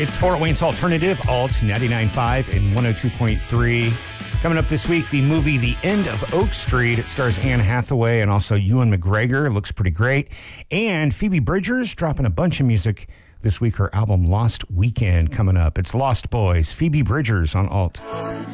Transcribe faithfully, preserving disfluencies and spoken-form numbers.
It's Fort Wayne's Alternative, Alt ninety-nine point five and one oh two point three. Coming up this week, the movie The End of Oak Street. It stars Anne Hathaway and also Ewan McGregor. It looks pretty great. And Phoebe Bridgers dropping a bunch of music this week. Her album Lost Weekend coming up. It's Lost Boys. Phoebe Bridgers on Alt.